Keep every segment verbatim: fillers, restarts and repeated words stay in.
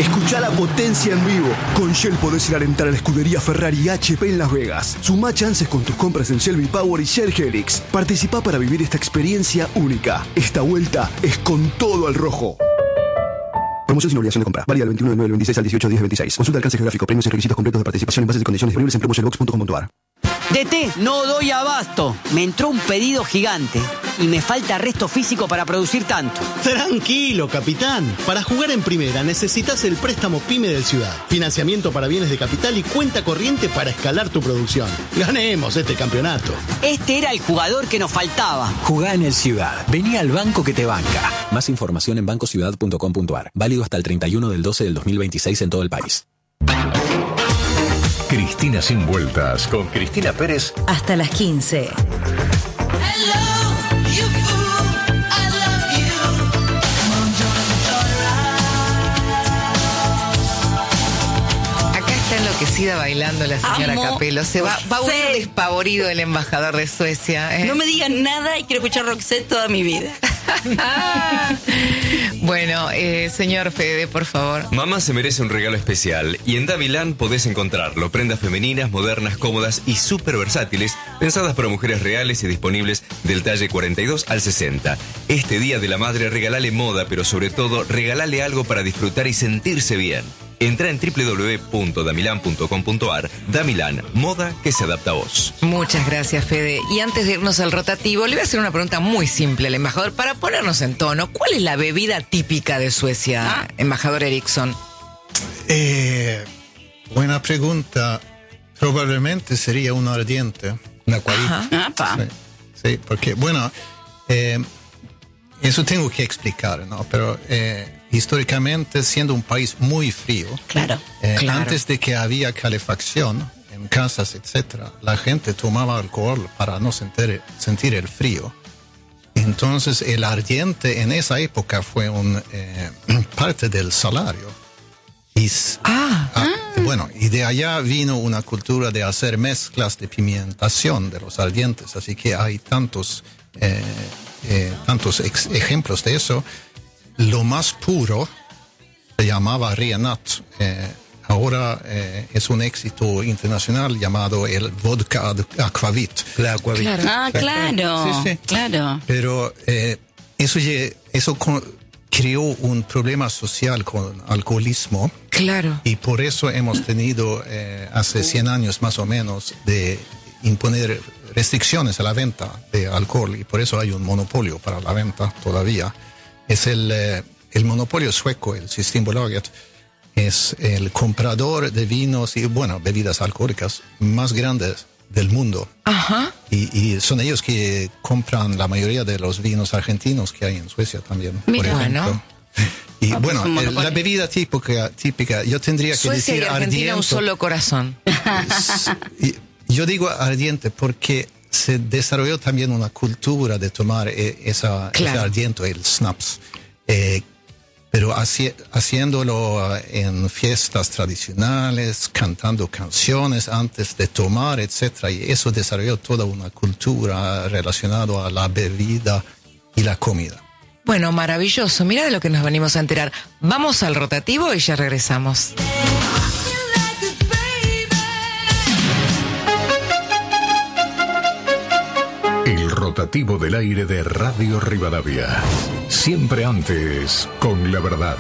Escuchá la potencia en vivo. Con Shell podés ir a alentar a la escudería Ferrari H P en Las Vegas. Sumá chances con tus compras en Shell V-Power y Shell Helix. Participá para vivir esta experiencia única. Esta vuelta es con todo al rojo. Promoción sin obligación de compra. Válida del veintiuno de nueve del veintiséis al dieciocho de diez del veintiséis. Consulta alcance geográfico, premios y requisitos completos de participación en bases y condiciones disponibles en promoshellbox punto com punto a r. D T, no doy abasto. Me entró un pedido gigante y me falta resto físico para producir tanto. Tranquilo, capitán. Para jugar en primera necesitas el préstamo PYME del Ciudad. Financiamiento para bienes de capital y cuenta corriente para escalar tu producción. Ganemos este campeonato. Este era el jugador que nos faltaba. Jugá en el Ciudad. Vení al banco que te banca. Más información en banco ciudad punto com punto a r. Válido hasta el treinta y uno del doce del dos mil veintiséis en todo el país. Cristina sin vueltas con Cristina Pérez hasta las quince. Acá está enloquecida bailando la señora Amo Capello. Se va, va a huir Roxette. despavorido el embajador de Suecia. ¿eh? No me digan nada y quiero escuchar Roxette toda mi vida. Bueno, eh, señor Fede, por favor. Mamá se merece un regalo especial y en Davilán podés encontrarlo. Prendas femeninas, modernas, cómodas y súper versátiles, pensadas para mujeres reales y disponibles del talle cuarenta y dos al sesenta. Este Día de la Madre regalale moda, pero sobre todo regalale algo para disfrutar y sentirse bien. Entra en doble u doble u doble u punto damilan punto com punto a r. Davilán, moda que se adapta a vos. Muchas gracias, Fede. Y antes de irnos al rotativo, le voy a hacer una pregunta muy simple al embajador para ponernos en tono. ¿Cuál es la bebida típica de Suecia, ah. embajador Eriksson? Eh, buena pregunta. Probablemente sería un ardiente, un acuavit. Sí, sí, porque, bueno, eh, eso tengo que explicar, ¿no? Pero eh, históricamente, siendo un país muy frío, claro, eh, claro. antes de que había calefacción en casas, etcétera, la gente tomaba alcohol para no sentir, sentir el frío. Entonces, el ardiente en esa época fue un eh, parte del salario. Y, ah, ah, bueno, y de allá vino una cultura de hacer mezclas de pigmentación de los ardientes. Así que hay tantos, eh, eh, tantos ex- ejemplos de eso. Lo más puro se llamaba Rienat. Eh, ahora eh, es un éxito internacional llamado el vodka aquavit. La aquavit. Claro. Ah, claro. Sí, sí. Claro. Pero eh, eso, eso con, creó un problema social con alcoholismo. Claro. Y por eso hemos tenido eh, hace cien años más o menos de imponer restricciones a la venta de alcohol. Y por eso hay un monopolio para la venta todavía. Es el, eh, el monopolio sueco, el Systembolaget, es el comprador de vinos y, bueno, bebidas alcohólicas más grandes del mundo. Ajá. Y, y son ellos que compran la mayoría de los vinos argentinos que hay en Suecia también. Mira, por ejemplo. bueno. Y Ah, bueno, pues eh, la bebida típica, típica, yo tendría que Suecia decir y Argentina ardiente. un solo corazón. Y yo digo ardiente porque se desarrolló también una cultura de tomar eh, esa, Claro. ese ardiente, el snaps, eh, pero haci- haciéndolo en fiestas tradicionales, cantando canciones antes de tomar, etcétera. Y eso desarrolló toda una cultura relacionada a la bebida y la comida. Bueno, maravilloso. Mira de lo que nos venimos a enterar. Vamos al rotativo y ya regresamos. El rotativo del aire de Radio Rivadavia. Siempre antes, con la verdad.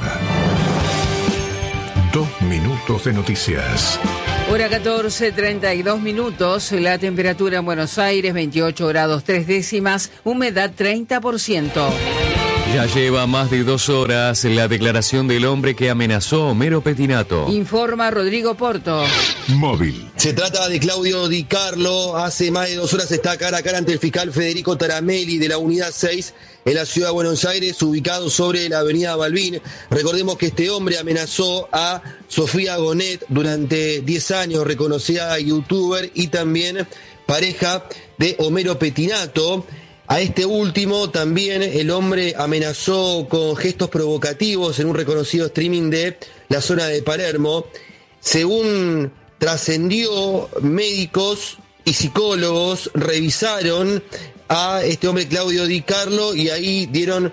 Dos minutos de noticias. Hora catorce, treinta y dos minutos. La temperatura en Buenos Aires, veintiocho grados tres décimas. Humedad treinta por ciento. Ya lleva más de dos horas la declaración del hombre que amenazó a Homero Pettinato. Informa Rodrigo Porto. Móvil. Se trata de Claudio Di Carlo. Hace más de dos horas está cara a cara ante el fiscal Federico Taramelli de la Unidad seis en la ciudad de Buenos Aires, ubicado sobre la avenida Balbín. Recordemos que este hombre amenazó a Sofía Gonet durante diez años, reconocida youtuber y también pareja de Homero Pettinato. A este último también el hombre amenazó con gestos provocativos en un reconocido streaming de la zona de Palermo. Según trascendió, médicos y psicólogos revisaron a este hombre Claudio Di Carlo y ahí dieron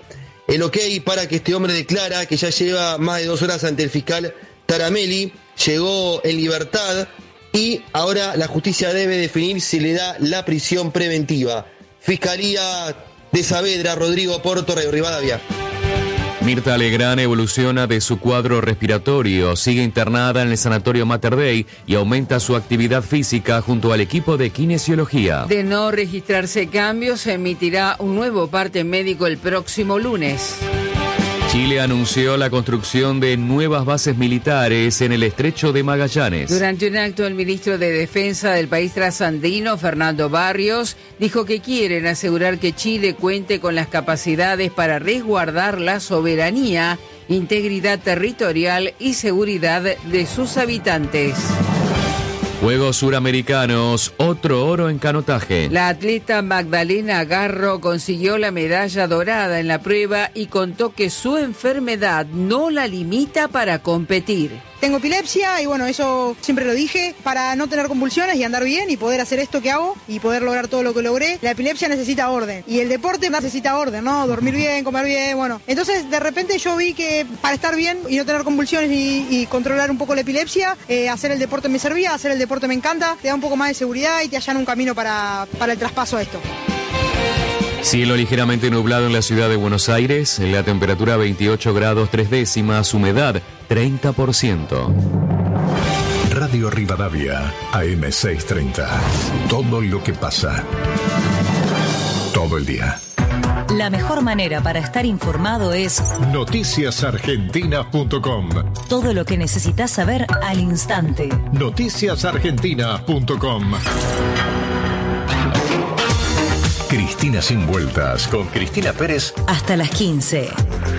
el ok para que este hombre declara que ya lleva más de dos horas ante el fiscal Taramelli, llegó en libertad y ahora la justicia debe definir si le da la prisión preventiva. Fiscalía de Saavedra, Rodrigo Porto, Radio Rivadavia. Mirta Legrand evoluciona de su cuadro respiratorio, sigue internada en el sanatorio Mater Dei y aumenta su actividad física junto al equipo de kinesiología. De no registrarse cambios, se emitirá un nuevo parte médico el próximo lunes. Chile anunció la construcción de nuevas bases militares en el estrecho de Magallanes. Durante un acto, el ministro de Defensa del país trasandino, Fernando Barrios, dijo que quieren asegurar que Chile cuente con las capacidades para resguardar la soberanía, integridad territorial y seguridad de sus habitantes. Juegos Suramericanos, otro oro en canotaje. La atleta Magdalena Garro consiguió la medalla dorada en la prueba y contó que su enfermedad no la limita para competir. Tengo epilepsia y bueno, eso siempre lo dije, para no tener convulsiones y andar bien y poder hacer esto que hago y poder lograr todo lo que logré. La epilepsia necesita orden y el deporte necesita orden, ¿no? Dormir bien, comer bien, bueno. Entonces de repente yo vi que para estar bien y no tener convulsiones y, y controlar un poco la epilepsia, eh, hacer el deporte me servía, hacer el deporte me encanta, te da un poco más de seguridad y te allana un camino para, para el traspaso a esto. Cielo ligeramente nublado en la ciudad de Buenos Aires, la temperatura veintiocho grados tres décimas, humedad treinta por ciento. Radio Rivadavia, A M seiscientos treinta. Todo lo que pasa. Todo el día. La mejor manera para estar informado es noticias argentinas punto com. Todo lo que necesitas saber al instante. noticias argentinas punto com. Cristina sin vueltas con Cristina Pérez. Hasta las quince.